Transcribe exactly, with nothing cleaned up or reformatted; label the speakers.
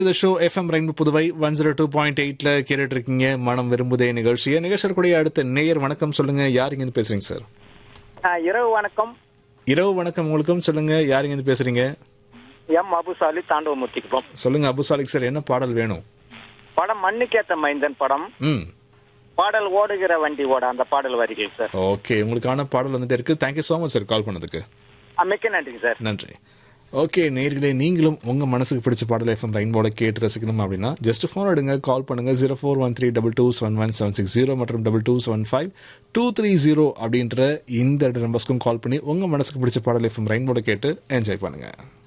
Speaker 1: இந்த show FM rainbow Puduvai one zero two point எயிட்ல கேட்டுட்டு இருக்கீங்க மனம் விரும்புதே நிகழ்ச்சியை. நிகழ்ச்சியக்கூடிய அடுத்த நேயர் வணக்கம் சொல்லுங்க, யார் இருந்து பேசுறீங்க சார்?
Speaker 2: இரவு வணக்கம்.
Speaker 1: இரவு வணக்கம் உங்களுக்கும். சொல்லுங்க, யார் இருந்து பேசுறீங்க?
Speaker 2: எம் அபுசாலி தாண்டவமூர்த்திக்குப்பம்.
Speaker 1: சொல்லுங்க அபுசாலிக் சார், என்ன பாடல் வேணும்?
Speaker 2: படம் மண்ணுக்கேத்த மைந்தன் படம்.
Speaker 1: ம்
Speaker 2: பாடல் ஓடுகிற வண்டி ஓட அந்த பாடல் வரிகள் சார்.
Speaker 1: ஓகே, உங்களுக்கான பாடல் வந்துட்டு இருக்கு. Thank you so much sir call பண்ணதுக்கு.
Speaker 2: மிக்க நன்றிங்க சார்.
Speaker 1: நன்றி. ஓகே நேயர்களே, நீங்களும் உங்கள் மனசுக்கு பிடிச்ச பாடல் எஃப்எம் ரெயின்போட கேட்டு ரசிக்கணும் அப்படின்னா ஜஸ்ட் ஃபோன் எடுங்க, கால் பண்ணுங்க zero four one three double two seven one seven six zero மற்றும் double two seven five two three zero அப்படின்ற இந்த நம்பர்ஸ்க்கும் கால் பண்ணி உங்கள் மனசுக்கு பிடிச்ச பாடல் எஃப்எம் ரெயின்போட கேட்டு என்ஜாய் பண்ணுங்க.